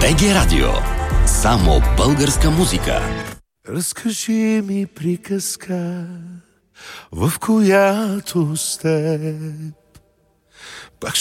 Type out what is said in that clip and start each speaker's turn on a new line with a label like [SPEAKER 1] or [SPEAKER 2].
[SPEAKER 1] БГ Радио. Само българска музика.
[SPEAKER 2] Разкажи ми приказка, в която с теб пак